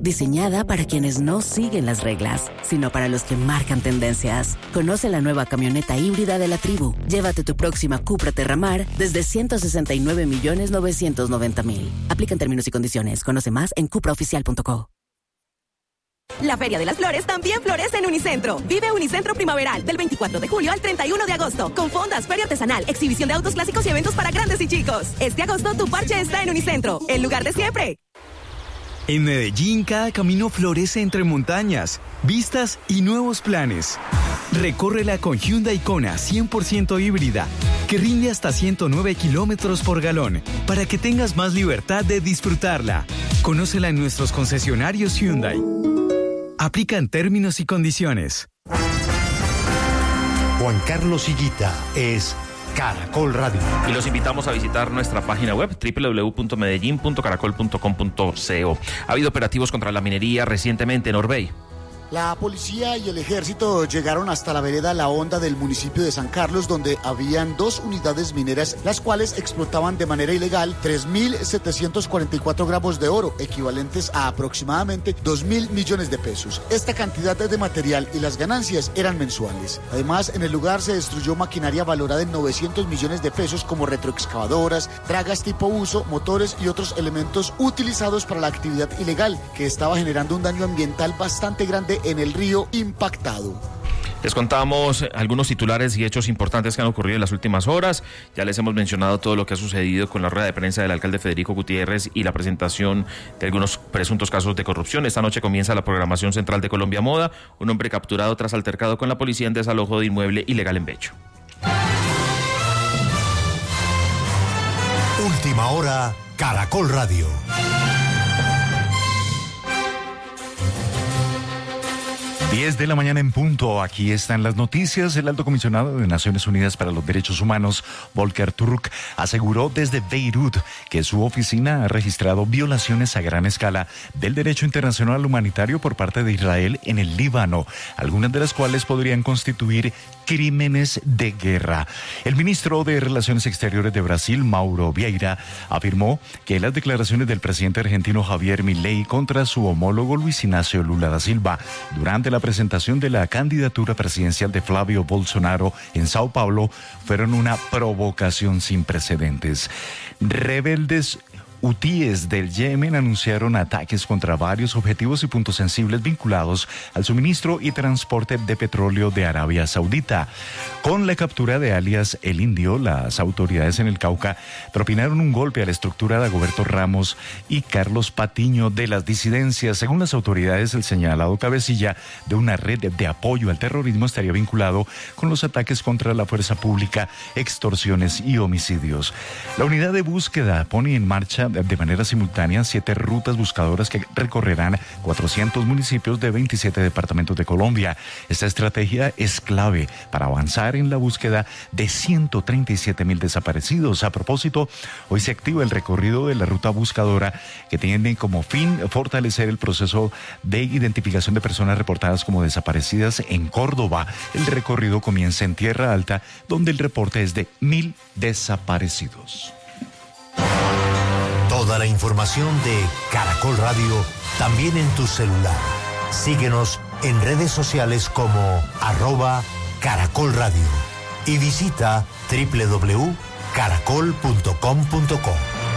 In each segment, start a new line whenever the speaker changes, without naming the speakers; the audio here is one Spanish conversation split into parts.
diseñada para quienes no siguen las reglas, sino para los que marcan tendencias. Conoce la nueva camioneta híbrida de la Tribu. Llévate tu próxima Cupra Terramar desde 169.990.000. Aplican términos y condiciones. Conoce más en cupraoficial.co.
La Feria de las Flores también florece en Unicentro. Vive Unicentro Primaveral del 24 de julio al 31 de agosto. Con fondas, feria artesanal, exhibición de autos clásicos y eventos para grandes y chicos. Este agosto tu parche está en Unicentro, el lugar de siempre.
En Medellín, cada camino florece entre montañas, vistas y nuevos planes. Recórrela con Hyundai Kona 100% híbrida, que rinde hasta 109 kilómetros por galón, para que tengas más libertad de disfrutarla. Conócela en nuestros concesionarios Hyundai. Aplican términos y condiciones.
Juan Carlos Higuita es Caracol Radio.
Y los invitamos a visitar nuestra página web www.medellin.caracol.com.co. Ha habido operativos contra la minería recientemente en Orbey.
La policía y el ejército llegaron hasta la vereda La Honda del municipio de San Carlos, donde habían 2 unidades mineras, las cuales explotaban de manera ilegal 3.744 gramos de oro, equivalentes a aproximadamente 2.000 millones de pesos. Esta cantidad de material y las ganancias eran mensuales. Además, en el lugar se destruyó maquinaria valorada en 900 millones de pesos como retroexcavadoras, dragas tipo uso, motores y otros elementos utilizados para la actividad ilegal, que estaba generando un daño ambiental bastante grande en el río impactado.
Les contamos algunos titulares y hechos importantes que han ocurrido en las últimas horas. Ya les hemos mencionado todo lo que ha sucedido con la rueda de prensa del alcalde Federico Gutiérrez y la presentación de algunos presuntos casos de corrupción. Esta noche comienza la programación central de Colombia Moda. Un hombre capturado tras altercado con la policía en desalojo de inmueble ilegal en Becho.
Última hora, Caracol Radio.
10 de la mañana en punto. Aquí están las noticias. El alto comisionado de Naciones Unidas para los Derechos Humanos, Volker Turk, aseguró desde Beirut que su oficina ha registrado violaciones a gran escala del derecho internacional humanitario por parte de Israel en el Líbano, algunas de las cuales podrían constituir crímenes de guerra. El ministro de Relaciones Exteriores de Brasil, Mauro Vieira, afirmó que las declaraciones del presidente argentino Javier Milei contra su homólogo Luis Ignacio Lula da Silva durante la presentación de la candidatura presidencial de Flavio Bolsonaro en Sao Paulo fueron una provocación sin precedentes. Rebeldes hutíes del Yemen anunciaron ataques contra varios objetivos y puntos sensibles vinculados al suministro y transporte de petróleo de Arabia Saudita. Con la captura de alias El Indio, las autoridades en el Cauca propinaron un golpe a la estructura de Dagoberto Ramos y Carlos Patiño de las disidencias. Según las autoridades, el señalado cabecilla de una red de apoyo al terrorismo estaría vinculado con los ataques contra la fuerza pública, extorsiones y homicidios. La unidad de búsqueda pone en marcha de manera simultánea 7 rutas buscadoras que recorrerán 400 municipios de 27 departamentos de Colombia. Esta estrategia es clave para avanzar en la búsqueda de 137.000 desaparecidos. A propósito, hoy se activa el recorrido de la ruta buscadora que tiene como fin fortalecer el proceso de identificación de personas reportadas como desaparecidas en Córdoba. El recorrido comienza en Tierra Alta, donde el reporte es de 1.000 desaparecidos.
Toda la información de Caracol Radio también en tu celular. Síguenos en redes sociales como @Caracol Radio y visita www.caracol.com.co.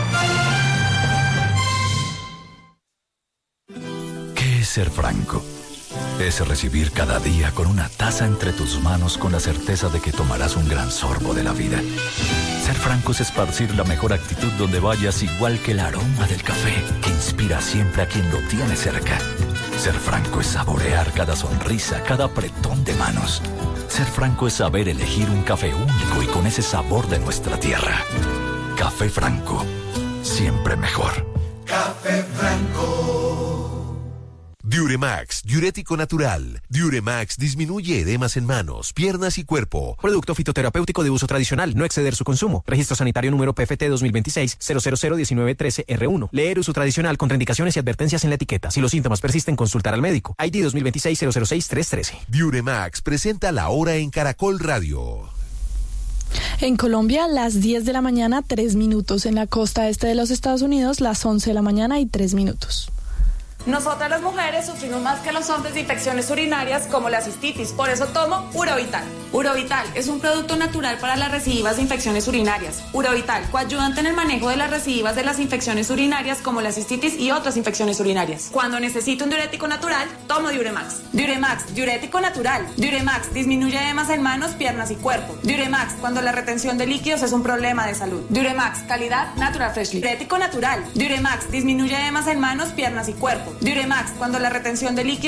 ¿Qué es ser franco? Es recibir cada día con una taza entre tus manos con la certeza de que tomarás un gran sorbo de la vida. Ser franco es esparcir la mejor actitud donde vayas, igual que el aroma del café que inspira siempre a quien lo tiene cerca. Ser franco es saborear cada sonrisa, cada apretón de manos. Ser franco es saber elegir un café único y con ese sabor de nuestra tierra. Café Franco, siempre mejor.
Café Franco.
Diuremax, diurético natural. Diuremax disminuye edemas en manos, piernas y cuerpo.
Producto fitoterapéutico de uso tradicional, no exceder su consumo. Registro sanitario número PFT 2026-0001913R1. Leer uso tradicional, contraindicaciones y advertencias en la etiqueta. Si los síntomas persisten, consultar al médico. ID 2026-006-313.
Diuremax presenta la hora en Caracol Radio.
En Colombia, las 10 de la mañana, 3 minutos. En la costa este de los Estados Unidos, las 11 de la mañana y 3 minutos.
Nosotras las mujeres sufrimos más que los hombres de infecciones urinarias como la cistitis, por eso tomo Urovital. Urovital es un producto natural para las recidivas de infecciones urinarias. Urovital, coayudante en el manejo de las recidivas de las infecciones urinarias como la cistitis y otras infecciones urinarias. Cuando necesito un diurético natural, tomo Diuremax. Diuremax, diurético natural. Diuremax disminuye edemas en manos, piernas y cuerpo. Diuremax, cuando la retención de líquidos es un problema de salud. Diuremax, calidad Natural Freshly. Diurético natural. Diuremax disminuye edemas en manos, piernas y cuerpo. Diuremax, cuando la retención de líquidos